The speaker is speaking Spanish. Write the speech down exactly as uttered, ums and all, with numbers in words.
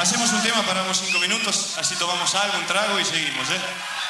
Hacemos un tema, paramos cinco minutos, así tomamos algo, un trago y seguimos, ¿eh?